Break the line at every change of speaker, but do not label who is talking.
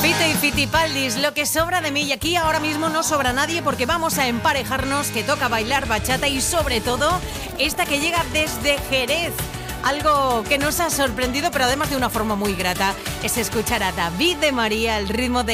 Fito y Fitipaldis, lo que sobra de mí. Y aquí ahora mismo no sobra nadie porque vamos a emparejarnos, que toca bailar bachata y sobre todo esta que llega desde Jerez. Algo que nos ha sorprendido, pero además de una forma muy grata, es escuchar a David de María al ritmo de